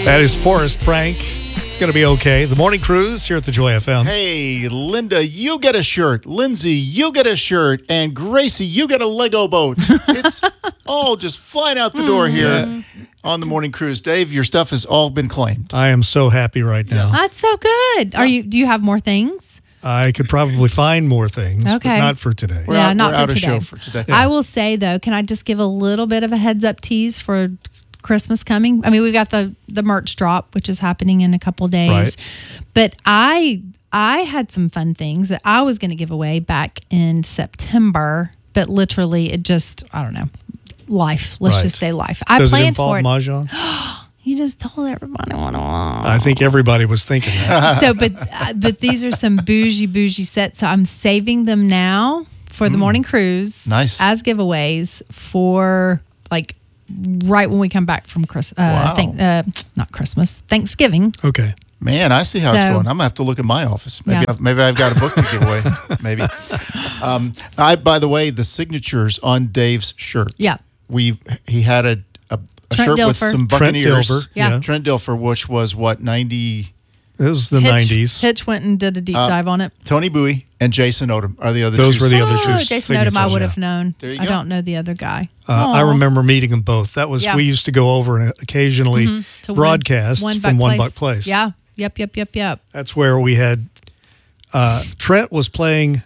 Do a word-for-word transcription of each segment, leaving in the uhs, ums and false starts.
That is Forrest Frank. It's going to be okay. The Morning Cruise here at the Joy F M. Hey, Linda, you get a shirt. Lindsay, you get a shirt. And Gracie, you get a Lego boat. It's all just flying out the door here yeah. on the Morning Cruise. Dave, your stuff has all been claimed. I am so happy right now. That's so good. Are you? Do you have more things? I could probably find more things, okay. but not for today. We're yeah, out, not we're for, out today. Of show for today. Yeah. I will say, though, can I just give a little bit of a heads up tease for Christmas coming? I mean, we've got the, the merch drop, which is happening in a couple days. Right. But I I had some fun things that I was going to give away back in September, but literally it just, I don't know, life. Let's right. just say life. I Does planned it involve for it. Mahjong? You just told everybody what I want. I think everybody was thinking that. So, but uh, but these are some bougie, bougie sets. So I'm saving them now for the Mm. Morning Cruise. Nice. As giveaways for like right when we come back from Chris. Uh, Wow. Thank, uh, not Christmas, Thanksgiving. Okay. Man, I see how it's So- going. I'm going to have to look at my office. Maybe, Yeah. I've, maybe I've got a book to give away. Maybe. Um, I, by the way, the signatures on Dave's shirt. Yeah. We He had a, a, a Trent shirt with Dilfer. some Trent Buccaneers. Dilfer. Yeah. Yeah. Trent Dilfer, which was what, ninety... It was the Hitch, nineties. Hitch went and did a deep Uh, dive on it. Tony Bowie and Jason Odom are the other Those two. were the other two Oh, Jason Odom, I signatures, would yeah. have known. There you I go. don't know the other guy. Uh, I Aw. remember meeting them both. That was, Yeah. we used to go over and occasionally Mhm. To broadcast one, from One Buck Buck Place. Yeah. Yep, yep, yep, yep. That's where we had, uh, Trent was playing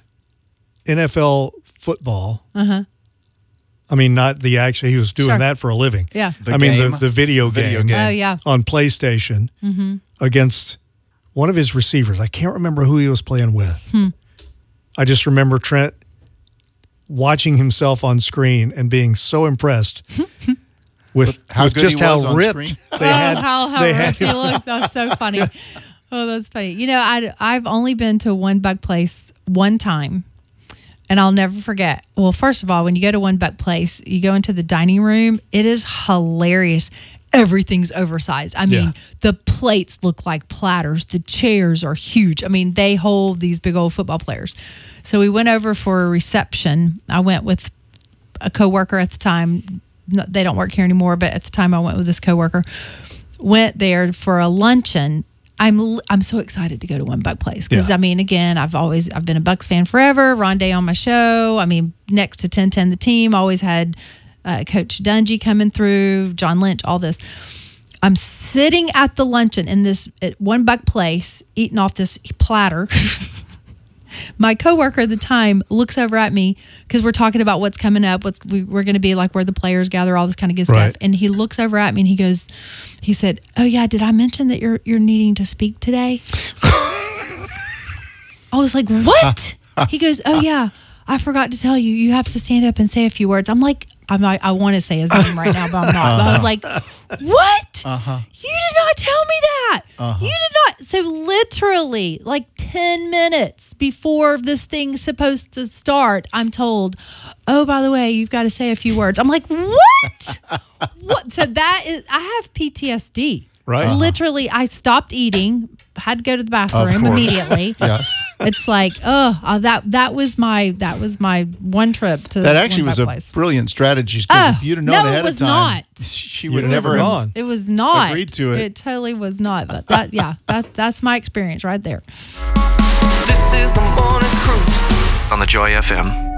N F L football. Uh-huh. I mean, not the action. He was doing Sure. that for a living. Yeah. The I mean, game. the, the video, Video game, game. Oh, yeah. on PlayStation Mm-hmm. against one of his receivers. I can't remember who he was playing with. Hmm. I just remember Trent watching himself on screen and being so impressed with, How with good just he was how on ripped screen. they oh, had. how, how they ripped had you look. That's so funny. Oh, that's funny. You know, I, I've only been to One Buck Place one time, and I'll never forget. Well, first of all, when you go to One Buck Place, you go into the dining room. It is hilarious. Everything's oversized. I mean, Yeah. the plates look like platters. The chairs are huge. I mean, they hold these big old football players. So we went over for a reception. I went with a coworker at the time. No, they don't work here anymore, but at the time I went with this coworker. Went there for a luncheon. I'm I'm so excited to go to One Buck Place because Yeah. I mean, again, I've always I've been a Bucks fan forever. Ron Day on my show. I mean, next to ten ten the team, always had uh, Coach Dungy coming through, John Lynch, all this. I'm sitting at the luncheon in this at One Buck Place, eating off this platter. My coworker at the time looks over at me because we're talking about what's coming up, what's we, we're going to be like, where the players gather, all this kind of good Right. stuff. And he looks over at me and he goes, he said, "Oh yeah, did I mention that you're you're needing to speak today?" I was like, "What?" He goes, "Oh yeah, I forgot to tell you. You have to stand up and say a few words." I'm like, I'm like, I want to say his name right now, but I'm not. But I was like, "What? Uh-huh. You did not tell me that. Uh-huh. You did not." So literally, like ten minutes before this thing's supposed to start, I'm told, "Oh, by the way, you've got to say a few words." I'm like, "What? What?" So that is, I have P T S D. Right. Uh-huh. Literally, I stopped eating, had to go to the bathroom course. immediately. Yes. It's like, oh, uh, that that was my that was my one trip to That actually One was Buck a Place. brilliant strategy because Oh, if you'd have known no, it ahead was of time, not. she You'd would have have never never gone. It was not Agreed to it. It totally was not. But that, yeah, that that's my experience right there. This is the Morning Cruise on the Joy F M.